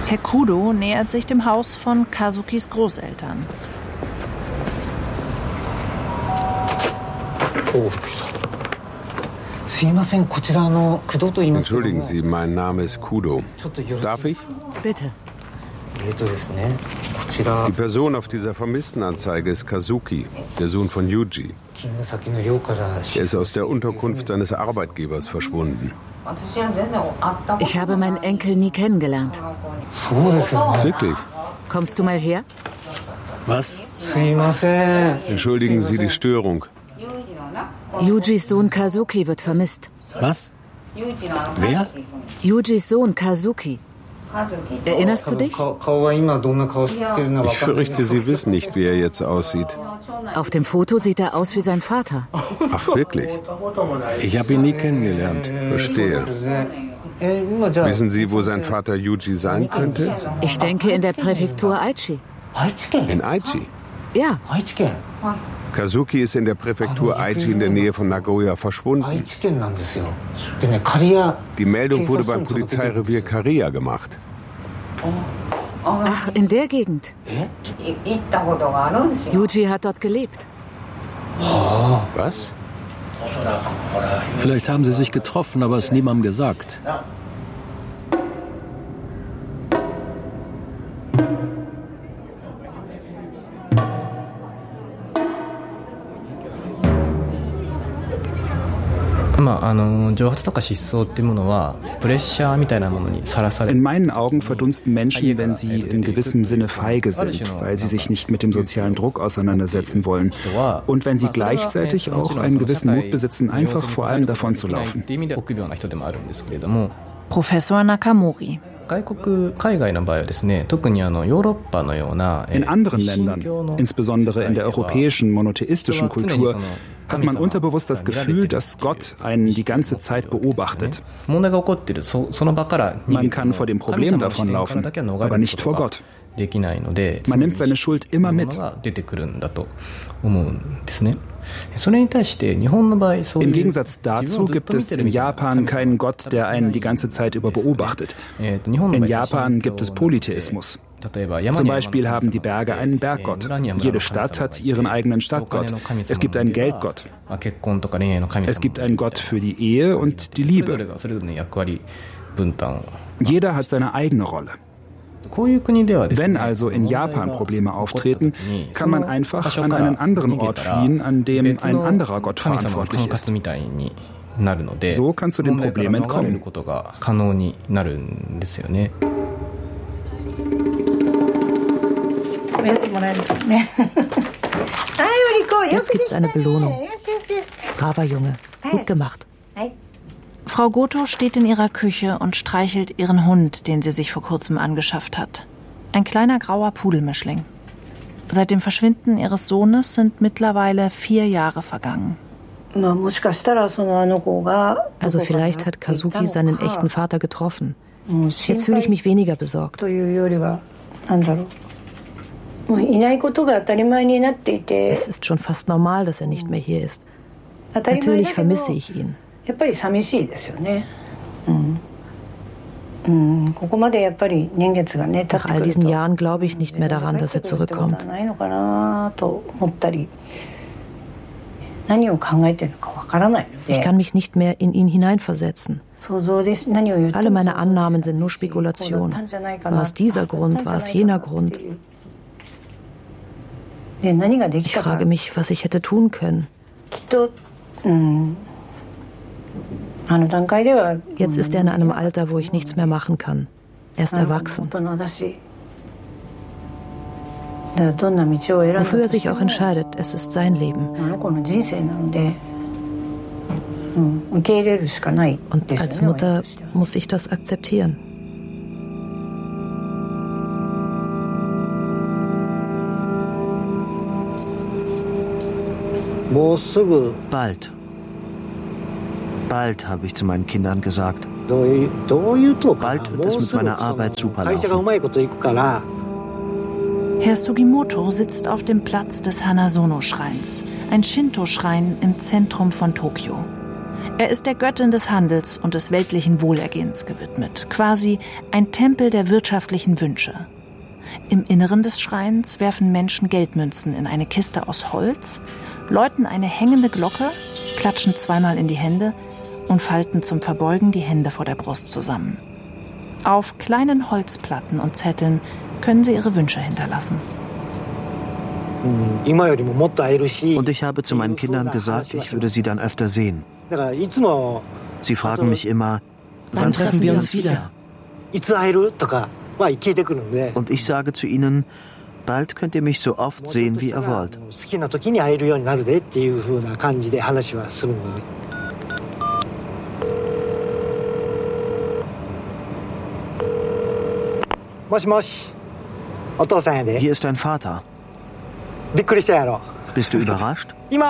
Herr Kudo nähert sich dem Haus von Kazukis Großeltern. Entschuldigen Sie, mein Name ist Kudo. Darf ich? Bitte. Die Person auf dieser Vermisstenanzeige ist Kazuki, der Sohn von Yuji. Er ist aus der Unterkunft seines Arbeitgebers verschwunden. Ich habe meinen Enkel nie kennengelernt. Wirklich? Kommst du mal her? Was? Entschuldigen Sie die Störung. Yujis Sohn Kazuki wird vermisst. Was? Wer? Yujis Sohn Kazuki. Erinnerst du dich? Ich fürchte, Sie wissen nicht, wie er jetzt aussieht. Auf dem Foto sieht er aus wie sein Vater. Ach, wirklich? Ich habe ihn nie kennengelernt. Verstehe. Wissen Sie, wo sein Vater Yuji sein könnte? Ich denke in der Präfektur Aichi. In Aichi? Ja. Kazuki ist in der Präfektur Aichi in der Nähe von Nagoya verschwunden. Die Meldung wurde beim Polizeirevier Kariya gemacht. Ach, in der Gegend. Yuji hat dort gelebt. Was? Vielleicht haben sie sich getroffen, aber es niemandem gesagt. In meinen Augen verdunsten Menschen, wenn sie in gewissem Sinne feige sind, weil sie sich nicht mit dem sozialen Druck auseinandersetzen wollen und wenn sie gleichzeitig auch einen gewissen Mut besitzen, einfach vor allem davon zu laufen. Professor Nakamori. In anderen Ländern, insbesondere in der europäischen monotheistischen Kultur, hat man unterbewusst das Gefühl, dass Gott einen die ganze Zeit beobachtet. Man kann vor dem Problem davonlaufen, aber nicht vor Gott. Man nimmt seine Schuld immer mit. Im Gegensatz dazu gibt es in Japan keinen Gott, der einen die ganze Zeit über beobachtet. In Japan gibt es Polytheismus. Zum Beispiel haben die Berge einen Berggott. Jede Stadt hat ihren eigenen Stadtgott. Es gibt einen Geldgott. Es gibt einen Gott für die Ehe und die Liebe. Jeder hat seine eigene Rolle. Wenn also in Japan Probleme auftreten, kann man einfach an einen anderen Ort fliehen, an dem ein anderer Gott verantwortlich ist. So kannst du dem Problem entkommen. Jetzt gibt's eine Belohnung. Braver Junge. Gut gemacht. Frau Goto steht in ihrer Küche und streichelt ihren Hund, den sie sich vor kurzem angeschafft hat. Ein kleiner grauer Pudelmischling. Seit dem Verschwinden ihres Sohnes sind mittlerweile 4 Jahre vergangen. Also vielleicht hat Kazuki seinen echten Vater getroffen. Jetzt fühle ich mich weniger besorgt. Es ist schon fast normal, dass er nicht mehr hier ist. Natürlich vermisse ich ihn. Nach all diesen Jahren glaube ich nicht mehr daran, dass er zurückkommt. Ich kann mich nicht mehr in ihn hineinversetzen. Alle meine Annahmen sind nur Spekulation. War es dieser Grund, war es jener Grund? Ich frage mich, was ich hätte tun können. Jetzt ist er in einem Alter, wo ich nichts mehr machen kann. Er ist erwachsen. Wofür er sich auch entscheidet, es ist sein Leben. Und als Mutter muss ich das akzeptieren. Bald. Bald, habe ich zu meinen Kindern gesagt. Bald wird es mit meiner Arbeit super laufen. Herr Sugimoto sitzt auf dem Platz des Hanazono-Schreins, ein Shinto-Schrein im Zentrum von Tokio. Er ist der Göttin des Handels und des weltlichen Wohlergehens gewidmet, quasi ein Tempel der wirtschaftlichen Wünsche. Im Inneren des Schreins werfen Menschen Geldmünzen in eine Kiste aus Holz, läuten eine hängende Glocke, klatschen zweimal in die Hände und falten zum Verbeugen die Hände vor der Brust zusammen. Auf kleinen Holzplatten und Zetteln können sie ihre Wünsche hinterlassen. Und ich habe zu meinen Kindern gesagt, ich würde sie dann öfter sehen. Sie fragen mich immer, wann treffen wir uns wieder? Und ich sage zu ihnen, bald könnt ihr mich so oft sehen, wie ihr wollt. Hier ist dein Vater. Bist du überrascht?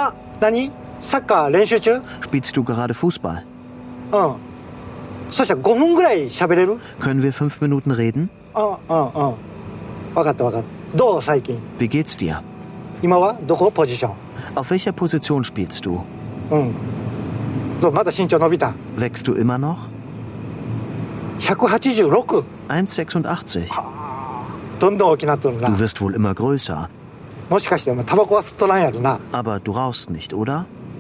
Spielst du gerade Fußball? Können wir 5 Minuten reden? Wie geht's dir? Auf welcher Position spielst du? Wächst du immer noch? 1,86. Du wirst wohl immer größer. Aber du rauchst nicht, oder?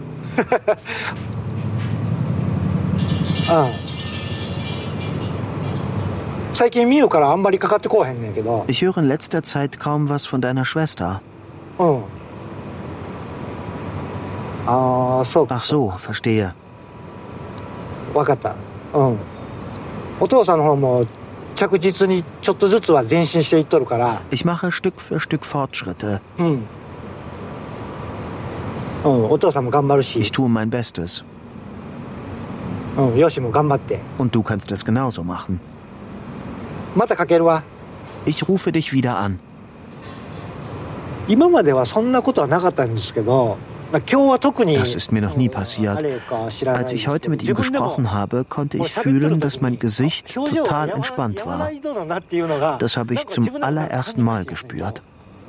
Ich höre in letzter Zeit kaum was von deiner Schwester. Ach so, verstehe. Ich mache Stück für Stück Fortschritte. Ich tue mein Bestes. Und du kannst es genauso machen. Ich rufe dich wieder an. Das ist mir noch nie passiert. Als ich heute mit ihm gesprochen habe, konnte ich fühlen, dass mein Gesicht total entspannt war. Das habe ich zum allerersten Mal gespürt.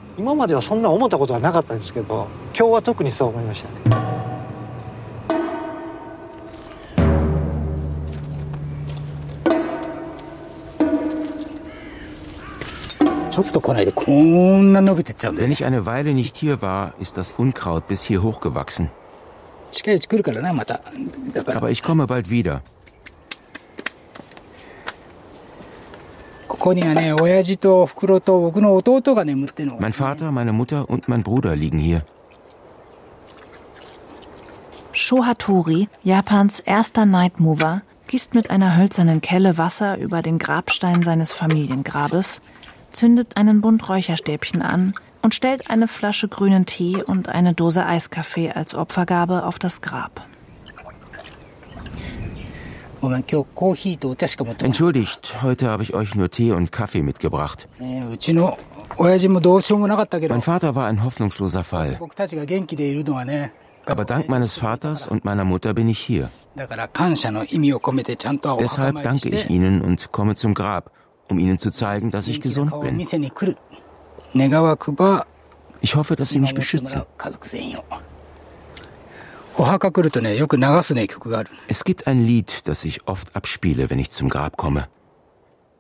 Wenn ich eine Weile nicht hier war, ist das Unkraut bis hier hochgewachsen. Aber ich komme bald wieder. Mein Vater, meine Mutter und mein Bruder liegen hier. Sho Hattori, Japans erster Night Mover, gießt mit einer hölzernen Kelle Wasser über den Grabstein seines Familiengrabes, zündet einen Bund Räucherstäbchen an und stellt eine Flasche grünen Tee und eine Dose Eiskaffee als Opfergabe auf das Grab. Entschuldigt, heute habe ich euch nur Tee und Kaffee mitgebracht. Mein Vater war ein hoffnungsloser Fall. Aber dank meines Vaters und meiner Mutter bin ich hier. Deshalb danke ich ihnen und komme zum Grab, um ihnen zu zeigen, dass ich gesund bin. Ich hoffe, dass sie mich beschützen. Es gibt ein Lied, das ich oft abspiele, wenn ich zum Grab komme.